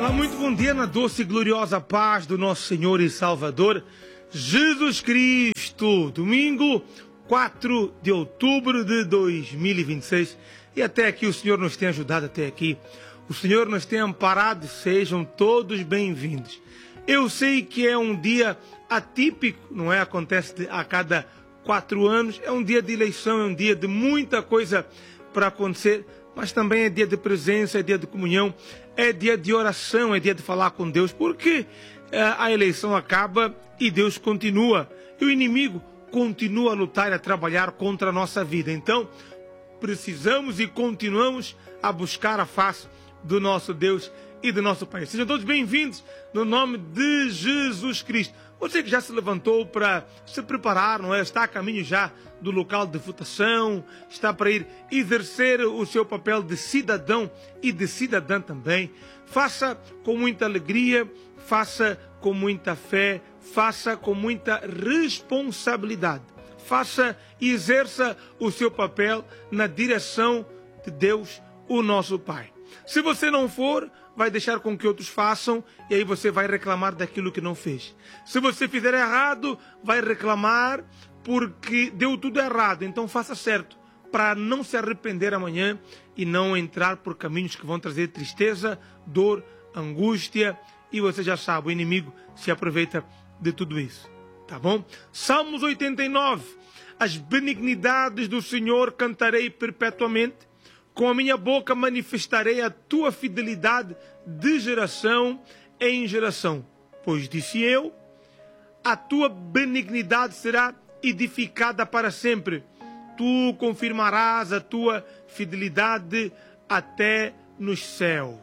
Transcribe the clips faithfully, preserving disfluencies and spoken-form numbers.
Olá, muito bom dia na doce e gloriosa paz do nosso Senhor e Salvador Jesus Cristo. Domingo quatro de outubro de dois mil e vinte e seis. E até aqui o Senhor nos tem ajudado até aqui. O Senhor nos tem amparado. Sejam todos bem-vindos. Eu sei que é um dia atípico, não é? Acontece a cada quatro anos. É um dia de eleição, é um dia de muita coisa para acontecer. Mas também é dia de presença, é dia de comunhão, é dia de oração, é dia de falar com Deus, porque a eleição acaba e Deus continua. E o inimigo continua a lutar e a trabalhar contra a nossa vida. Então, precisamos e continuamos a buscar a face do nosso Deus e do nosso Pai. Sejam todos bem-vindos no nome de Jesus Cristo. Você que já se levantou para se preparar, não é? Está a caminho já do local de votação, está para ir exercer o seu papel de cidadão e de cidadã também. Faça com muita alegria, faça com muita fé, faça com muita responsabilidade. Faça e exerça o seu papel na direção de Deus, o nosso Pai. Se você não for, vai deixar com que outros façam e aí você vai reclamar daquilo que não fez. Se você fizer errado, vai reclamar porque deu tudo errado. Então faça certo para não se arrepender amanhã e não entrar por caminhos que vão trazer tristeza, dor, angústia. E você já sabe, o inimigo se aproveita de tudo isso. Tá bom? Salmos oitenta e nove. As benignidades do Senhor cantarei perpetuamente. Com a minha boca manifestarei a tua fidelidade de geração em geração. Pois disse eu, a tua benignidade será edificada para sempre. Tu confirmarás a tua fidelidade até nos céus.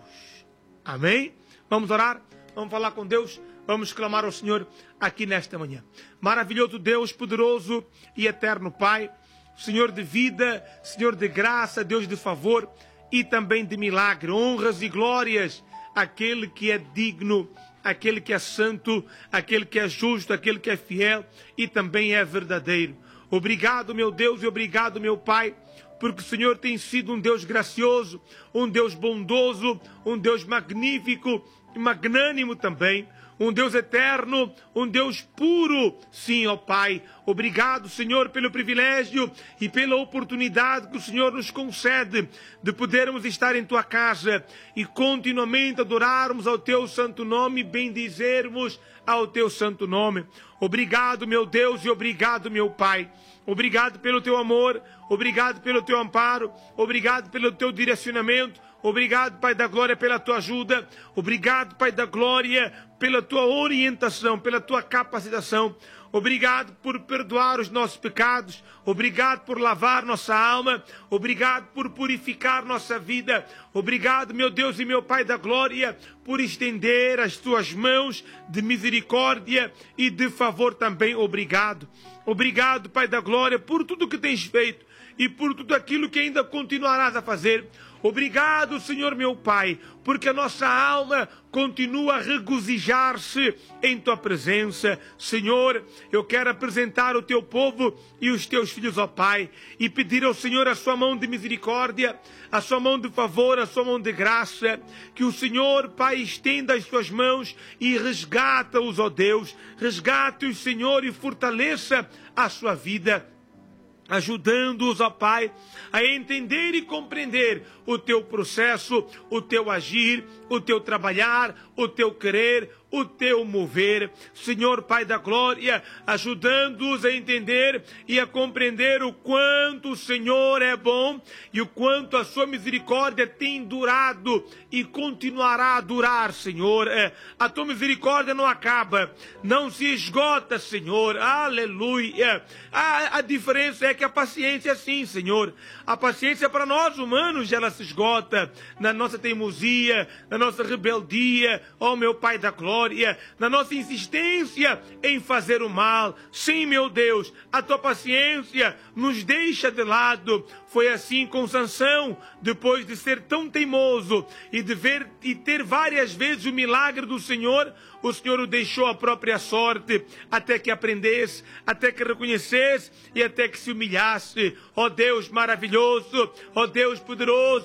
Amém? Vamos orar? Vamos falar com Deus? Vamos clamar ao Senhor aqui nesta manhã. Maravilhoso Deus, poderoso e eterno Pai, Senhor de vida, Senhor de graça, Deus de favor e também de milagre, honras e glórias, aquele que é digno, aquele que é santo, aquele que é justo, aquele que é fiel e também é verdadeiro. Obrigado, meu Deus, e obrigado, meu Pai, porque o Senhor tem sido um Deus gracioso, um Deus bondoso, um Deus magnífico e magnânimo também. Um Deus eterno, um Deus puro. Sim, ó Pai. Obrigado, Senhor, pelo privilégio e pela oportunidade que o Senhor nos concede de podermos estar em Tua casa e continuamente adorarmos ao Teu santo nome e bendizermos ao Teu santo nome. Obrigado, meu Deus, e obrigado, meu Pai. Obrigado pelo Teu amor, obrigado pelo Teu amparo, obrigado pelo Teu direcionamento. Obrigado, Pai da Glória, pela Tua ajuda. Obrigado, Pai da Glória, pela Tua orientação, pela Tua capacitação. Obrigado por perdoar os nossos pecados. Obrigado por lavar nossa alma. Obrigado por purificar nossa vida. Obrigado, meu Deus e meu Pai da Glória, por estender as Tuas mãos de misericórdia e de favor também. Obrigado. Obrigado, Pai da Glória, por tudo que tens feito e por tudo aquilo que ainda continuarás a fazer. Obrigado, Senhor meu Pai, porque a nossa alma continua a regozijar-se em Tua presença. Senhor, eu quero apresentar o Teu povo e os Teus filhos, ó Pai, e pedir ao Senhor a Sua mão de misericórdia, a Sua mão de favor, a Sua mão de graça, que o Senhor, Pai, estenda as Suas mãos e resgata-os, ó Deus, resgate-os, Senhor, e fortaleça a sua vida, ajudando-os, ó Pai, a entender e compreender o Teu processo, o Teu agir, o Teu trabalhar, o Teu querer, o Teu mover. Senhor, Pai da Glória, ajudando-os a entender e a compreender o quanto o Senhor é bom e o quanto a Sua misericórdia tem durado e continuará a durar, Senhor. A Tua misericórdia não acaba, não se esgota, Senhor. Aleluia. A, a diferença é que a paciência é assim, Senhor. A paciência para nós humanos, ela se esgota na nossa teimosia, na nossa rebeldia, ó meu Pai da Glória, na nossa insistência em fazer o mal. Sim, meu Deus, a Tua paciência nos deixa de lado. Foi assim com Sansão, depois de ser tão teimoso e de ver e ter várias vezes o milagre do Senhor, o Senhor o deixou à própria sorte, até que aprendesse, até que reconhecesse e até que se humilhasse. Ó Deus maravilhoso, ó Deus poderoso,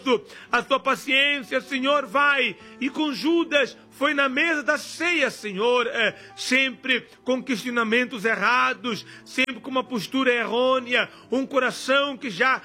maravilhoso, a tua paciência, Senhor, vai. E com Judas foi na mesa da ceia, Senhor, é, sempre com questionamentos errados, sempre com uma postura errônea, um coração que já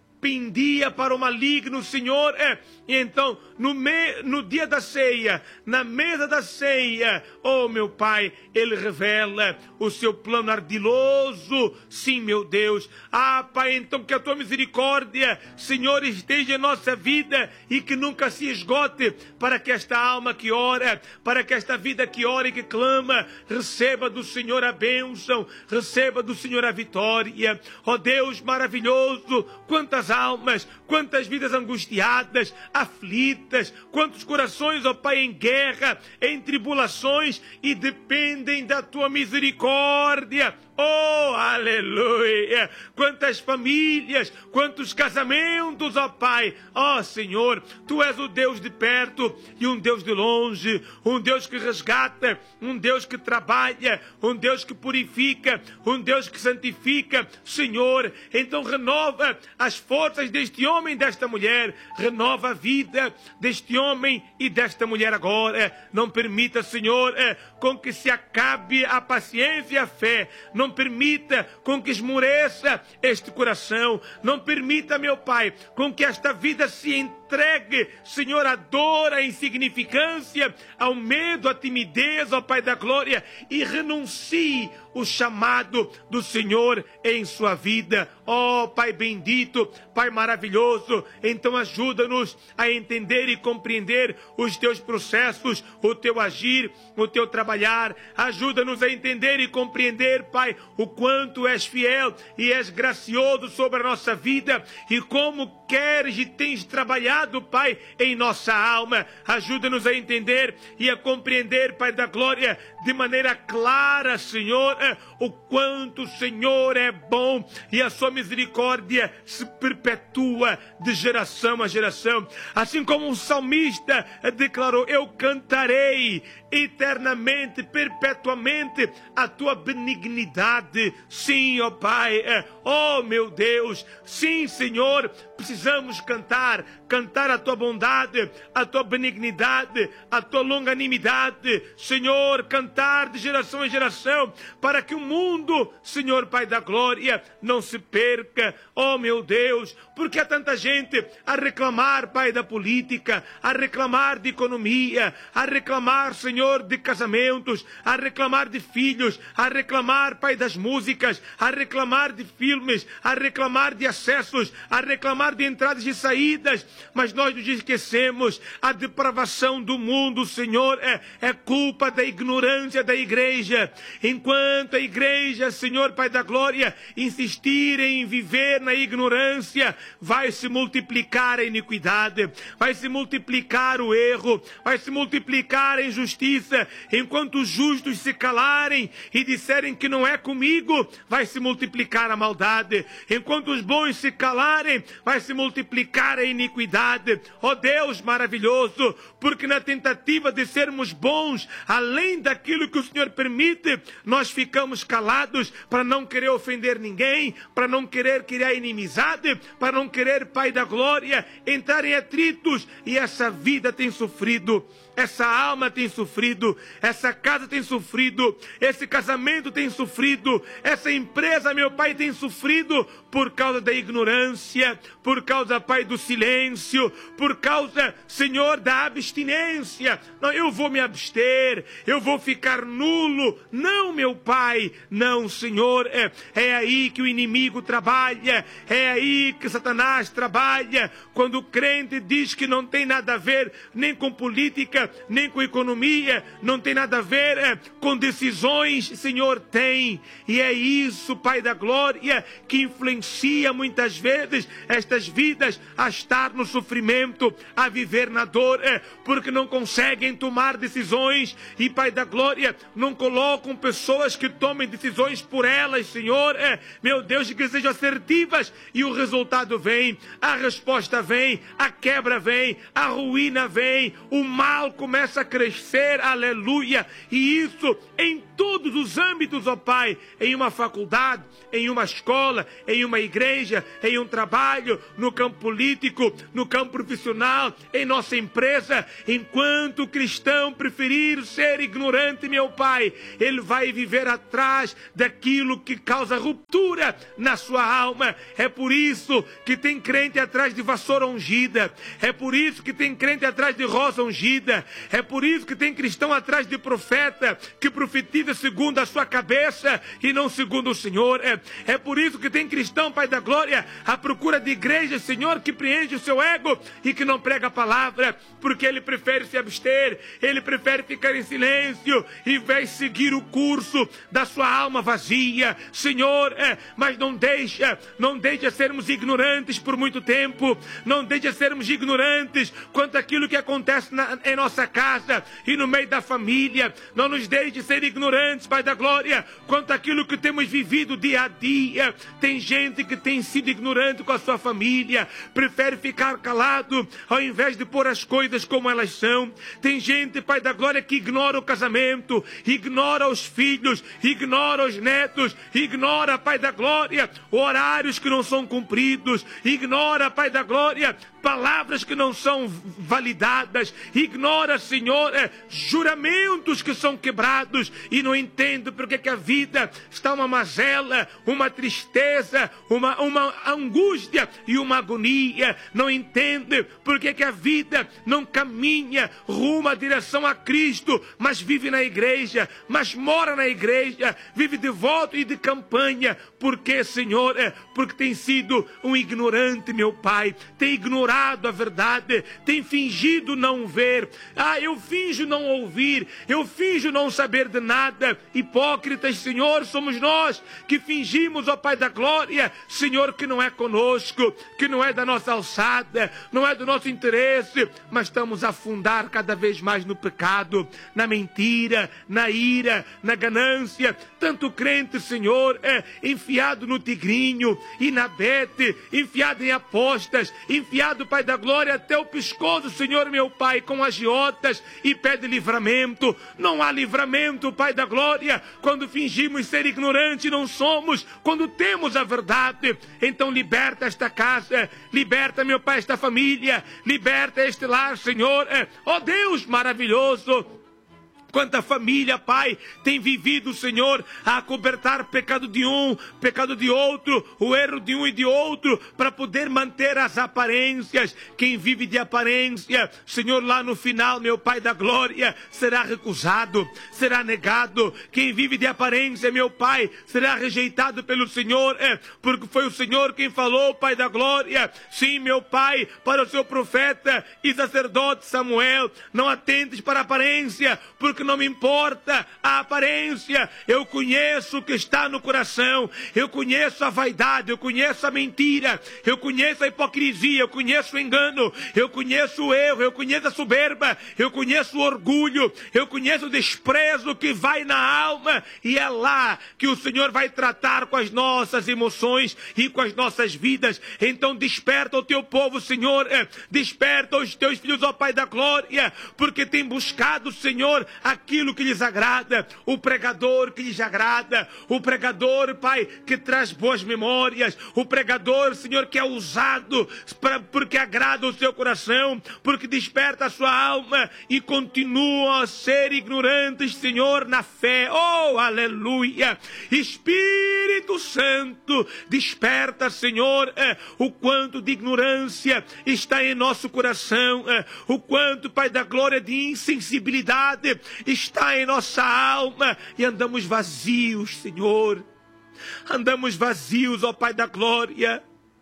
pendia para o maligno, Senhor. É, e então, no, me, no dia da ceia, na mesa da ceia, oh meu Pai, Ele revela o seu plano ardiloso. Sim, meu Deus. Ah, Pai, então que a tua misericórdia, Senhor, esteja em nossa vida e que nunca se esgote, para que esta alma que ora, para que esta vida que ora e que clama, receba do Senhor a bênção, receba do Senhor a vitória. Oh Deus maravilhoso, quantas almas, quantas vidas angustiadas, aflitas, quantos corações, ó Pai, em guerra, em tribulações, e dependem da tua misericórdia. Oh, aleluia! Quantas famílias, quantos casamentos, ó Pai. Ó Senhor, Tu és o Deus de perto e um Deus de longe, um Deus que resgata, um Deus que trabalha, um Deus que purifica, um Deus que santifica. Senhor, então renova as forças deste homem e desta mulher, renova a vida deste homem e desta mulher agora. Não permita, Senhor, com que se acabe a paciência e a fé. Não permita com que esmoreça este coração. Não permita, meu Pai, com que esta vida se entregue, Senhor, à dor, à insignificância, ao medo, à timidez, ó Pai da glória, e renuncie o chamado do Senhor em sua vida. Ó Pai bendito, Pai maravilhoso, então ajuda-nos a entender e compreender os Teus processos, o Teu agir, o Teu trabalhar. Ajuda-nos a entender e compreender, Pai, o quanto és fiel e és gracioso sobre a nossa vida e como queres e tens trabalhado, Pai, em nossa alma. Ajuda-nos a entender e a compreender, Pai da glória, de maneira clara, Senhor, o quanto o Senhor é bom e a sua misericórdia se perpetua de geração a geração. Assim como o salmista declarou: eu cantarei eternamente, perpetuamente a tua benignidade. Sim, ó Pai, ó meu Deus, sim, Senhor, precisamos cantar, cantar a tua bondade, a tua benignidade, a tua longanimidade, Senhor, cantar de geração em geração, para que o mundo, Senhor Pai da glória, não se perca. Ó meu Deus, porque há tanta gente a reclamar, Pai, da política, a reclamar de economia, a reclamar, Senhor, de casamentos, a reclamar de filhos, a reclamar, Pai, das músicas, a reclamar de filmes, a reclamar de acessos, a reclamar de entradas e saídas, mas nós nos esquecemos: a depravação do mundo, Senhor, é, é culpa da ignorância da igreja. Enquanto a igreja, Senhor Pai da glória, insistir em viver na ignorância, vai se multiplicar a iniquidade, vai se multiplicar o erro, vai se multiplicar a injustiça. Enquanto os justos se calarem e disserem que não é comigo, vai se multiplicar a maldade. Enquanto os bons se calarem, vai se multiplicar a iniquidade. Ó Deus maravilhoso, porque na tentativa de sermos bons, além daquilo que o Senhor permite, nós ficamos calados para não querer ofender ninguém, para não querer criar inimizade, para não querer, Pai da glória, entrar em atritos, e essa vida tem sofrido, essa alma tem sofrido, essa casa tem sofrido, esse casamento tem sofrido, essa empresa, meu Pai, tem sofrido por causa da ignorância, por causa, Pai, do silêncio, por causa, Senhor, da abstinência. Não, eu vou me abster, eu vou ficar nulo. Não, meu Pai, não, Senhor, é, é aí que o inimigo trabalha, é aí que Satanás trabalha, quando o crente diz que não tem nada a ver nem com política, nem com economia, não tem nada a ver é, com decisões. Senhor, tem, e é isso, Pai da glória, que influencia muitas vezes estas vidas a estar no sofrimento, a viver na dor, é, porque não conseguem tomar decisões, e Pai da glória, não colocam pessoas que tomem decisões por elas, Senhor, é, meu Deus, que sejam assertivas, e o resultado vem, a resposta vem, a quebra vem, a ruína vem, o mal começa a crescer, aleluia, e isso em todos os âmbitos, ó Pai, em uma faculdade, em uma escola, em uma igreja, em um trabalho, no campo político, no campo campo profissional, em nossa empresa. Enquanto o cristão preferir ser ignorante, meu Pai, ele vai viver atrás daquilo que causa ruptura na sua alma. É por isso que tem crente atrás de vassoura ungida. É por isso que tem crente atrás de rosa ungida. É por isso que tem cristão atrás de profeta que profetiza segundo a sua cabeça e não segundo o Senhor. É, é por isso que tem cristão, Pai da glória, à procura de igreja, Senhor, que preenche o seu ego e que não prega a palavra, porque ele prefere se abster, ele prefere ficar em silêncio e vai seguir o curso da sua alma vazia. Senhor, é, mas não deixa, não deixa sermos ignorantes por muito tempo, não deixa sermos ignorantes quanto àquilo que acontece na, em nossa casa e no meio da família. Não nos deixe ser ignorantes, Pai da glória, quanto àquilo que temos vivido dia a dia. Tem gente que tem sido ignorante com a sua família, prefere ficar calado ao invés de pôr as coisas como elas são. Tem gente, Pai da glória, que ignora o casamento, ignora os filhos, ignora os netos, ignora, Pai da glória, horários que não são cumpridos, ignora, Pai da glória, palavras que não são validadas, ignora, Senhor, é, juramentos que são quebrados e não entende porque que a vida está uma mazela, uma tristeza, uma, uma angústia e uma agonia. Não entende porque que a vida não caminha rumo à direção a Cristo, mas vive na igreja, mas mora na igreja, vive de voto e de campanha. Porque, Senhor, é porque tem sido um ignorante, meu Pai, tem ignorado a verdade, tem fingido não ver. Ah, eu finjo não ouvir, eu finjo não saber de nada. Hipócritas, Senhor, somos nós que fingimos, ó Pai da glória, Senhor, que não é conosco, que não é da nossa alçada, não é do nosso interesse, mas estamos a afundar cada vez mais no pecado, na mentira, na ira, na ganância. Tanto crente, Senhor, é enfiado no tigrinho e na bete, enfiado em apostas, enfiado, Pai da glória, até o pescoço, Senhor, meu Pai, com agiotas, e pede livramento. Não há livramento, Pai da glória, quando fingimos ser ignorantes e não somos, quando temos a verdade. Então liberta esta casa, liberta, meu Pai, esta família, liberta este lar, Senhor. Ó Deus maravilhoso, quanta família, Pai, tem vivido, Senhor, a acobertar pecado de um, pecado de outro, o erro de um e de outro, para poder manter as aparências. Quem vive de aparência, Senhor, lá no final, meu Pai da glória, será recusado, será negado. Quem vive de aparência, meu Pai, será rejeitado pelo Senhor, é, porque foi o Senhor quem falou, Pai da glória, sim, meu Pai, para o seu profeta e sacerdote Samuel: não atentes para a aparência, porque não me importa a aparência, eu conheço o que está no coração, eu conheço a vaidade, eu conheço a mentira, eu conheço a hipocrisia, eu conheço o engano, eu conheço o erro, eu conheço a soberba, eu conheço o orgulho, eu conheço o desprezo que vai na alma, e é lá que o Senhor vai tratar com as nossas emoções e com as nossas vidas. Então desperta o teu povo, Senhor, desperta os teus filhos, ó Pai da glória, porque tem buscado, Senhor, aquilo que lhes agrada, o pregador que lhes agrada, o pregador, Pai, que traz boas memórias, o pregador, Senhor, que é usado pra, porque agrada o seu coração, porque desperta a sua alma, e continuam a ser ignorantes, Senhor, na fé. Oh, aleluia! Espírito Santo, desperta, Senhor, é, o quanto de ignorância está em nosso coração, é, o quanto, Pai da glória, de insensibilidade está em nossa alma, e andamos vazios, Senhor. Andamos vazios, ó Pai da glória.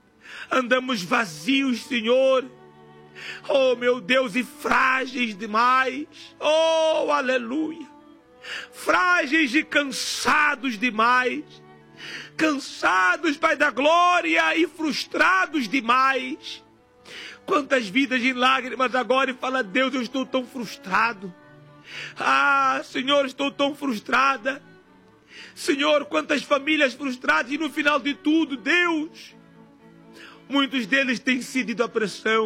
Andamos vazios, Senhor. Oh, meu Deus, e frágeis demais. Oh, aleluia. Frágeis e cansados demais. Cansados, Pai da glória, e frustrados demais. Quantas vidas em lágrimas agora, e fala: Deus, eu estou tão frustrado. Ah, Senhor, estou tão frustrada. Senhor, quantas famílias frustradas, e no final de tudo, Deus, muitos deles têm cedido à pressão.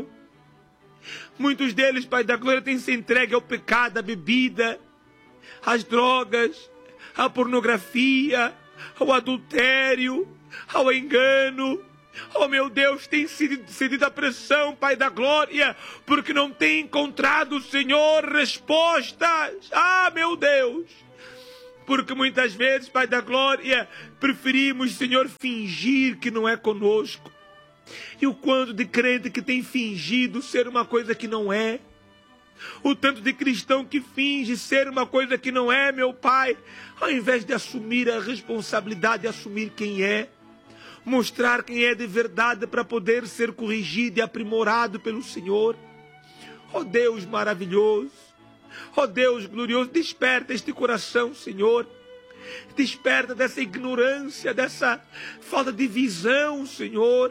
Muitos deles, Pai da glória, têm se entregue ao pecado, à bebida, às drogas, à pornografia, ao adultério, ao engano. Oh meu Deus, tem sido cedido a pressão, Pai da glória, porque não tem encontrado, Senhor, respostas. Ah, meu Deus, porque muitas vezes, Pai da glória, preferimos, Senhor, fingir que não é conosco. E o quanto de crente que tem fingido ser uma coisa que não é. O tanto de cristão que finge ser uma coisa que não é, meu Pai, ao invés de assumir a responsabilidade de assumir quem é, mostrar quem é de verdade para poder ser corrigido e aprimorado pelo Senhor. Oh Deus maravilhoso, oh Deus glorioso, desperta este coração, Senhor. Desperta dessa ignorância, dessa falta de visão, Senhor.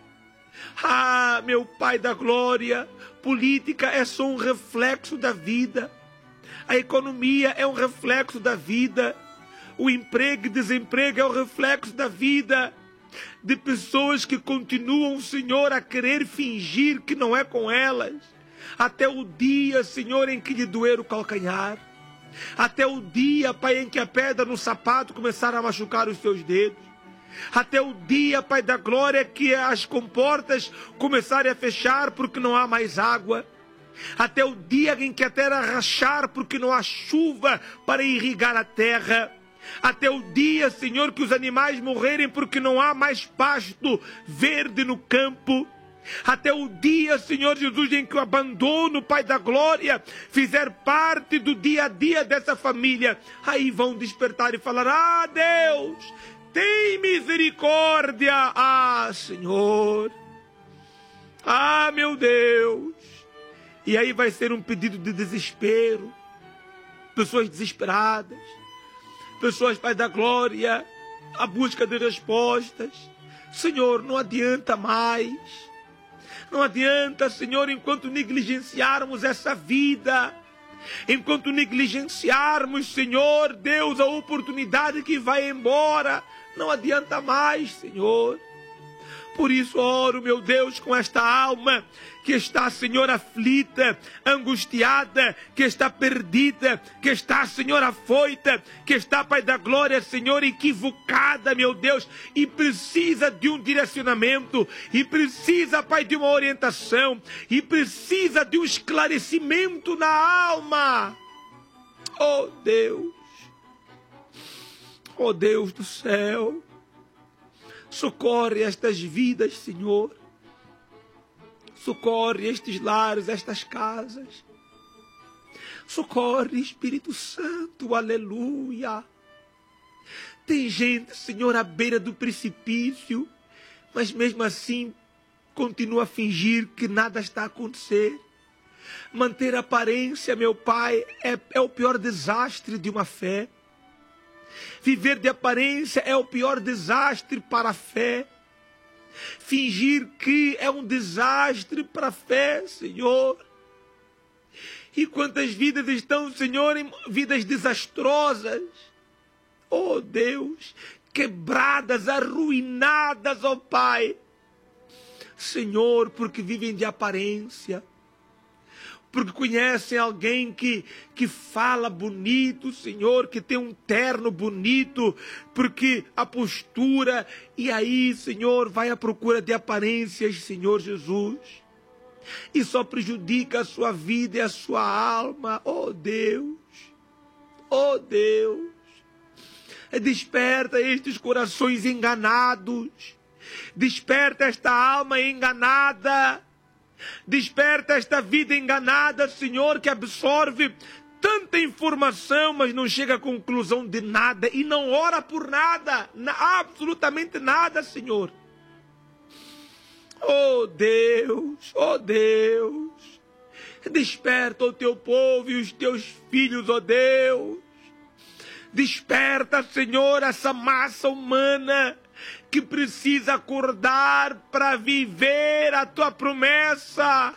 Ah, meu Pai da glória, política é só um reflexo da vida. A economia é um reflexo da vida. O emprego e desemprego é um reflexo da vida. De pessoas que continuam, Senhor, a querer fingir que não é com elas. Até o dia, Senhor, em que lhe doer o calcanhar. Até o dia, Pai, em que a pedra no sapato começar a machucar os seus dedos. Até o dia, Pai da glória, que as comportas começarem a fechar porque não há mais água. Até o dia em que a terra rachar porque não há chuva para irrigar a terra. Até o dia, Senhor, que os animais morrerem porque não há mais pasto verde no campo. Até o dia, Senhor Jesus, em que o abandono, Pai da glória, fizer parte do dia a dia dessa família. Aí vão despertar e falar: ah, Deus, tem misericórdia. Ah, Senhor. Ah, meu Deus. E aí vai ser um pedido de desespero. Pessoas desesperadas. Pessoas, Pai da glória, a busca de respostas. Senhor, não adianta mais. Não adianta, Senhor, enquanto negligenciarmos essa vida. Enquanto negligenciarmos, Senhor, Deus, a oportunidade que vai embora. Não adianta mais, Senhor. Por isso oro, meu Deus, com esta alma que está, Senhor, aflita, angustiada, que está perdida, que está, Senhor, afoita, que está, Pai da glória, Senhor, equivocada, meu Deus, e precisa de um direcionamento, e precisa, Pai, de uma orientação, e precisa de um esclarecimento na alma. Oh Deus, oh Deus do céu, socorre estas vidas, Senhor. Socorre estes lares, estas casas. Socorre, Espírito Santo, aleluia. Tem gente, Senhor, à beira do precipício, mas mesmo assim continua a fingir que nada está a acontecer. Manter a aparência, meu Pai, é, é o pior desastre de uma fé. Viver de aparência é o pior desastre para a fé. Fingir que é um desastre para a fé, Senhor. E quantas vidas estão, Senhor, em vidas desastrosas. Oh Deus, quebradas, arruinadas, ó Pai. Senhor, porque vivem de aparência. Porque conhecem alguém que, que fala bonito, Senhor, que tem um terno bonito, porque a postura, e aí, Senhor, vai à procura de aparências, Senhor Jesus, e só prejudica a sua vida e a sua alma. Oh Deus, oh Deus, desperta estes corações enganados, desperta esta alma enganada, desperta esta vida enganada, Senhor, que absorve tanta informação, mas não chega à conclusão de nada e não ora por nada, absolutamente nada, Senhor. Oh Deus, oh Deus, desperta o teu povo e os teus filhos, oh Deus. Desperta, Senhor, essa massa humana que precisa acordar para viver a tua promessa.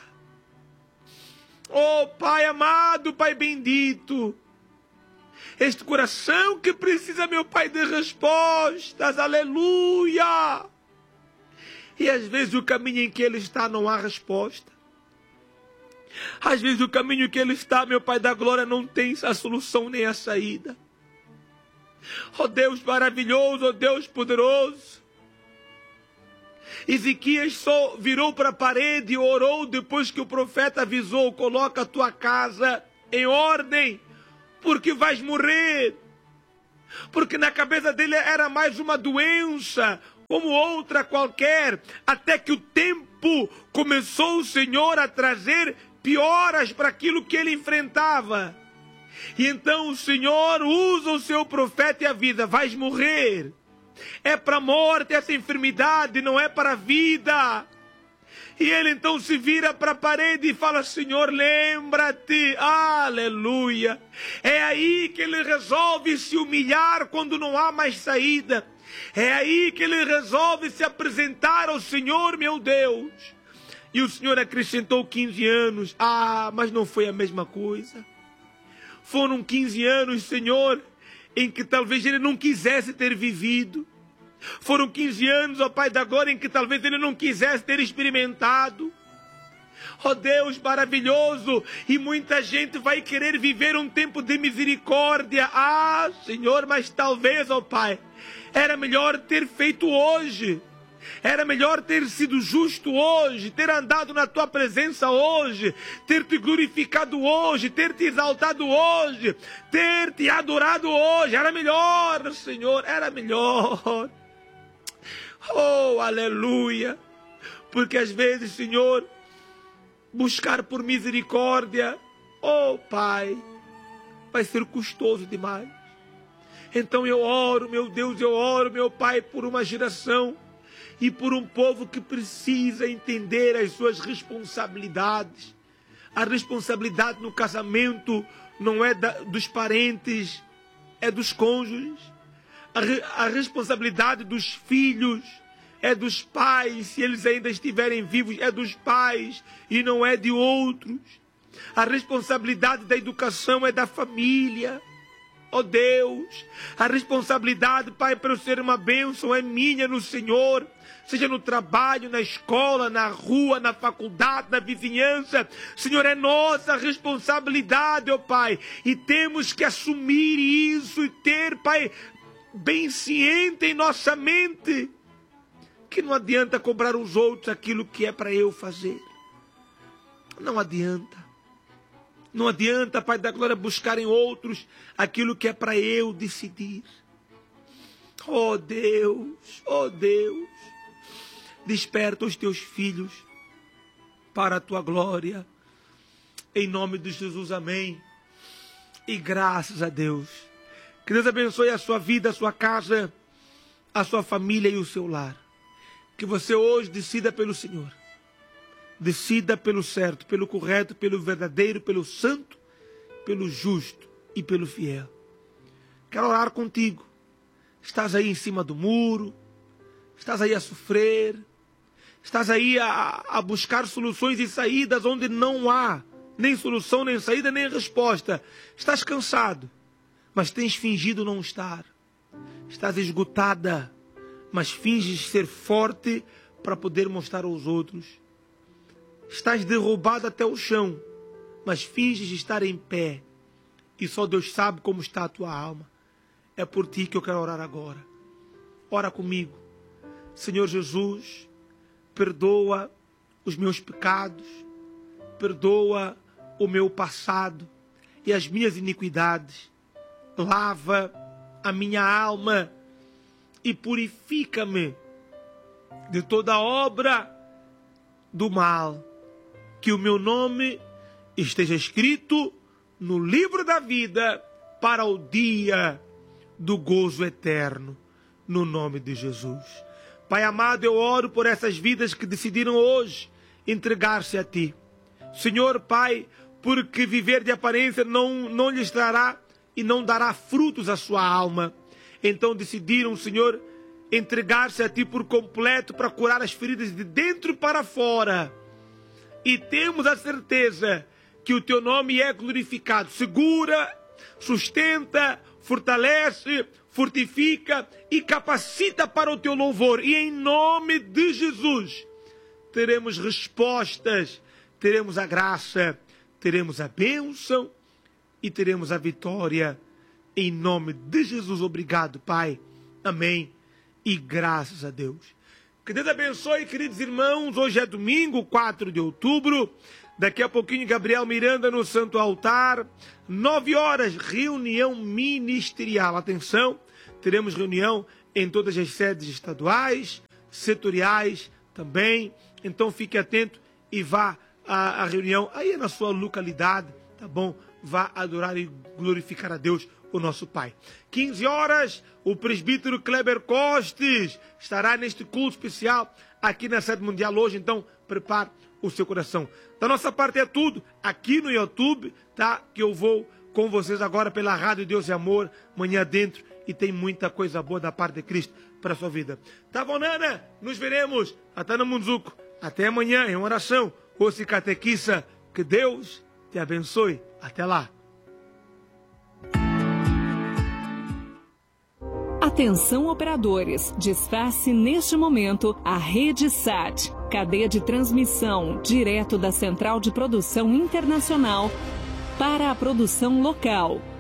Oh Pai amado, Pai bendito, este coração que precisa, meu Pai, de respostas, aleluia. E às vezes o caminho em que ele está não há resposta. Às vezes o caminho em que ele está, meu Pai da glória, não tem a solução nem a saída. Oh Deus maravilhoso, oh Deus poderoso, Ezequias só virou para a parede e orou depois que o profeta avisou: coloca a tua casa em ordem, porque vais morrer. Porque na cabeça dele era mais uma doença, como outra qualquer, até que o tempo começou o Senhor a trazer pioras para aquilo que ele enfrentava. E então o Senhor usa o seu profeta e avisa: vais morrer. É para a morte essa enfermidade, não é para a vida. E ele então se vira para a parede e fala: Senhor, lembra-te, aleluia. É aí que ele resolve se humilhar quando não há mais saída. É aí que ele resolve se apresentar ao Senhor, meu Deus. E o Senhor acrescentou quinze anos. Ah, mas não foi a mesma coisa. Foram quinze anos, Senhor, em que talvez ele não quisesse ter vivido. Foram quinze anos, ó Pai da glória, em que talvez ele não quisesse ter experimentado. Ó Deus maravilhoso, e muita gente vai querer viver um tempo de misericórdia. Ah, Senhor, mas talvez, ó Pai, era melhor ter feito hoje. Era melhor ter sido justo hoje, ter andado na tua presença hoje, ter te glorificado hoje, ter te exaltado hoje, ter te adorado hoje. Era melhor, Senhor, era melhor. Oh, aleluia. Porque às vezes, Senhor, buscar por misericórdia, oh Pai, vai ser custoso demais. Então eu oro, meu Deus, eu oro, meu Pai, por uma geração e por um povo que precisa entender as suas responsabilidades. A responsabilidade no casamento não é da, dos parentes, é dos cônjuges. A, re, a responsabilidade dos filhos é dos pais, se eles ainda estiverem vivos, é dos pais e não é de outros. A responsabilidade da educação é da família. Ó Deus, a responsabilidade, Pai, para eu ser uma bênção é minha no Senhor. Seja no trabalho, na escola, na rua, na faculdade, na vizinhança. Senhor, é nossa responsabilidade, ó Pai. E temos que assumir isso e ter, Pai, bem ciente em nossa mente que não adianta cobrar aos outros aquilo que é para eu fazer. Não adianta. Não adianta, Pai da glória, buscar em outros aquilo que é para eu decidir. Oh Deus, oh Deus, desperta os teus filhos para a tua glória. Em nome de Jesus, amém. E graças a Deus. Que Deus abençoe a sua vida, a sua casa, a sua família e o seu lar. Que você hoje decida pelo Senhor. Decida pelo certo, pelo correto, pelo verdadeiro, pelo santo, pelo justo e pelo fiel. Quero orar contigo. Estás aí em cima do muro, estás aí a sofrer, estás aí a, a buscar soluções e saídas onde não há nem solução, nem saída, nem resposta. Estás cansado, mas tens fingido não estar. Estás esgotada, mas finges ser forte para poder mostrar aos outros. Estás derrubado até o chão, mas finges estar em pé. E só Deus sabe como está a tua alma. É por ti que eu quero orar agora. Ora comigo. Senhor Jesus, perdoa os meus pecados, perdoa o meu passado e as minhas iniquidades. Lava a minha alma e purifica-me de toda obra do mal. Que o meu nome esteja escrito no livro da vida para o dia do gozo eterno, no nome de Jesus. Pai amado, eu oro por essas vidas que decidiram hoje entregar-se a Ti. Senhor, Pai, porque viver de aparência não, não lhes trará e não dará frutos à sua alma. Então decidiram, Senhor, entregar-se a Ti por completo para curar as feridas de dentro para fora. E temos a certeza que o Teu nome é glorificado. Segura, sustenta, fortalece, fortifica e capacita para o Teu louvor. E em nome de Jesus, teremos respostas, teremos a graça, teremos a bênção e teremos a vitória. Em nome de Jesus, obrigado, Pai. Amém. E graças a Deus. Que Deus abençoe, queridos irmãos. Hoje é domingo, quatro de outubro. Daqui a pouquinho, Gabriel Miranda no Santo Altar. Nove horas, reunião ministerial. Atenção, teremos reunião em todas as sedes estaduais, setoriais também. Então fique atento e vá à, à reunião aí na sua localidade, tá bom? Vá adorar e glorificar a Deus, o nosso Pai. quinze horas, o presbítero Kleber Costes estará neste culto especial aqui na sede mundial hoje, então prepare o seu coração. Da nossa parte é tudo, aqui no YouTube, tá? Que eu vou com vocês agora pela Rádio Deus e Amor, manhã dentro, e tem muita coisa boa da parte de Cristo para a sua vida. Tá bom, Nana? Nos veremos, até no Munzuco. Até amanhã, em oração, ou se catequiza, que Deus te abençoe. Até lá. Atenção, operadores, desface neste momento a Rede Sat, cadeia de transmissão direto da Central de Produção Internacional para a produção local.